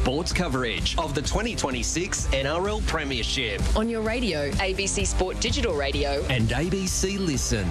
sports coverage of the 2026 NRL Premiership. On your radio, ABC Sport Digital Radio. And ABC Listen.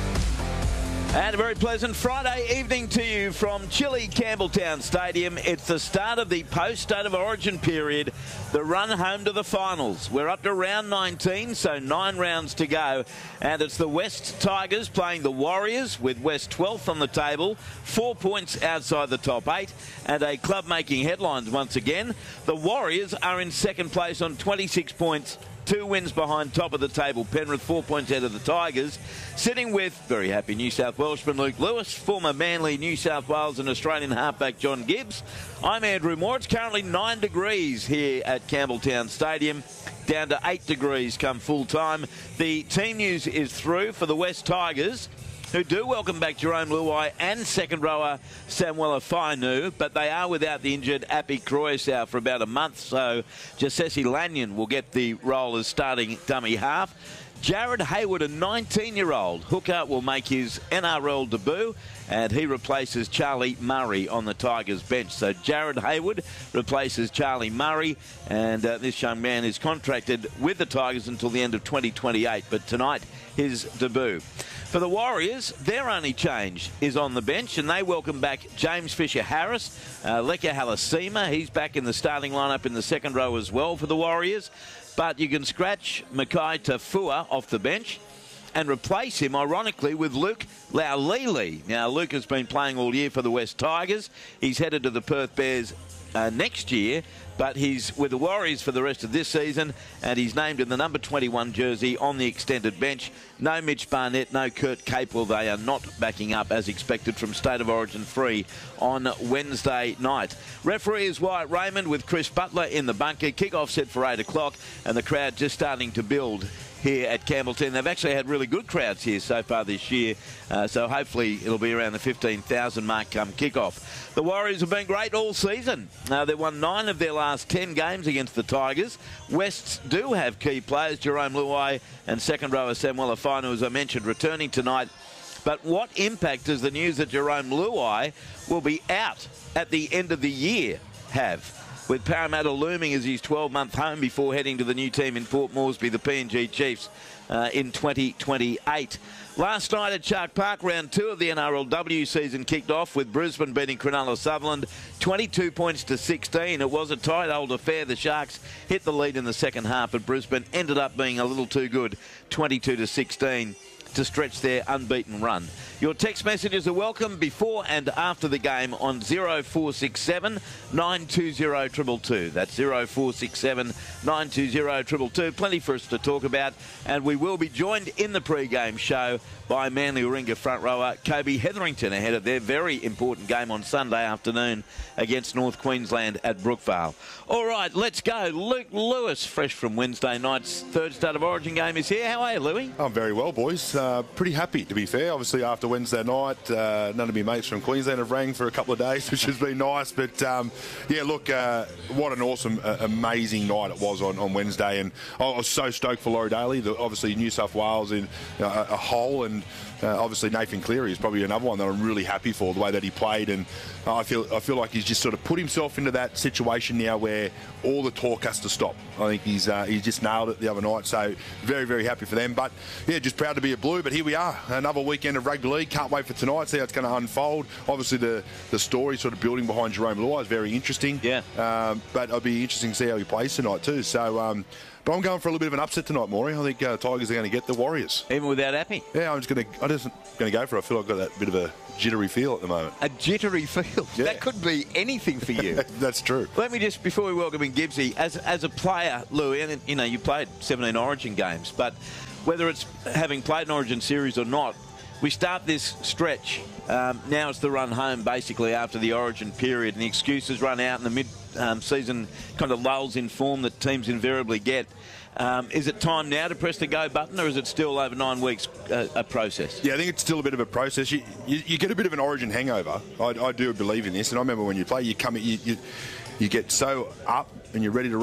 And a very pleasant Friday evening to you from chilly Campbelltown Stadium. It's the start of the post-State of Origin period, the run home to the finals. We're up to round 19, so 9 rounds to go. And it's the West Tigers playing the Warriors, with West 12th on the table, 4 points outside the top 8, and a club making headlines once again. The Warriors are in second place on 26 points. 2 wins behind top of the table Penrith, 4 points out of the Tigers. Sitting with very happy New South Welshman Luke Lewis, former Manly, New South Wales and Australian halfback John Gibbs. I'm Andrew Moore. It's currently 9 degrees here at Campbelltown Stadium, down to 8 degrees come full time. The team news is through for the West Tigers, who do welcome back Jerome Luai and second rower Samuela Fainu, but they are without the injured Api Croyasau for about a month, so Jasesi Lanyon will get the role as starting dummy half. Jared Hayward, a 19-year-old hooker, will make his NRL debut, and he replaces Charlie Murray on the Tigers bench. So Jared Hayward replaces Charlie Murray, and this young man is contracted with the Tigers until the end of 2028, but tonight his debut. For the Warriors, their only change is on the bench, and they welcome back James Fisher-Harris. Leka Halasima, he's back in the starting lineup in the second row as well for the Warriors. But you can scratch Makai Tafua off the bench and replace him, ironically, with Luke Laulili. Now, Luke has been playing all year for the West Tigers. He's headed to the Perth Bears next year, but he's with the Warriors for the rest of this season, and he's named in the number 21 jersey on the extended bench. No Mitch Barnett, no Kurt Capewell. They are not backing up as expected from State of Origin 3 on Wednesday night. Referee is Wyatt Raymond with Chris Butler in the bunker. Kick-off set for 8 o'clock, and the crowd just starting to build here at Campbelltown. They've actually had really good crowds here so far this year, so hopefully it'll be around the 15,000 mark come kick-off. The Warriors have been great all season. They've won 9 of their last 10 games against the Tigers. Wests do have key players, Jerome Luai and second rower Samuela Fainu, as I mentioned, returning tonight. But what impact does the news that Jerome Luai will be out at the end of the year have, with Parramatta looming as his 12-month home before heading to the new team in Port Moresby, the PNG Chiefs, in 2028. Last night at Shark Park, round 2 of the NRLW season kicked off with Brisbane beating Cronulla Sutherland 22 points to 16. It was a tight old affair. The Sharks hit the lead in the second half, but Brisbane ended up being a little too good, 22 to 16. To stretch their unbeaten run. Your text messages are welcome before and after the game on 0467 920 222. That's 0467 920 222. Plenty for us to talk about, and we will be joined in the pre-game show by Manly Warringah front rower Kobe Hetherington ahead of their very important game on Sunday afternoon against North Queensland at Brookvale. All right, let's go. Luke Lewis, fresh from Wednesday night's third State of Origin game, is here. How are you, Louie? I'm very well, boys. Pretty happy, to be fair. Obviously, after Wednesday night, none of my mates from Queensland have rang for a couple of days, which has been nice. But, yeah, look, what an awesome, amazing night it was on Wednesday. And I was so stoked for Laurie Daly, obviously New South Wales in a whole, and obviously Nathan Cleary is probably another one that I'm really happy for, the way that he played. And I feel like he's just sort of put himself into that situation now where all the talk has to stop. I think he just nailed it the other night. So very, very happy for them. But, yeah, just proud to be a Blue. But here we are, another weekend of rugby league. Can't wait for tonight, see how it's going to unfold. Obviously, the story sort of building behind Jerome Luai is very interesting. Yeah. But it'll be interesting to see how he plays tonight too. So, but I'm going for a little bit of an upset tonight, Maury. I think Tigers are going to get the Warriors. Even without Appy? Yeah, I'm just going to go for it. I feel I've got that bit of a jittery feel at the moment. A jittery feel? Yeah. That could be anything for you. That's true. Let me just, before we welcome in Gibbsy, as a player, Louie, and you know, you played 17 Origin games, but whether it's having played an Origin series or not, we start this stretch. Now it's the run home, basically, after the Origin period, and the excuses run out, and the mid-season kind of lulls in form that teams invariably get. Is it time now to press the go button, or is it still over 9 weeks a process? Yeah, I think it's still a bit of a process. You get a bit of an Origin hangover. I do believe in this, and I remember when you play, you get so up and you're ready to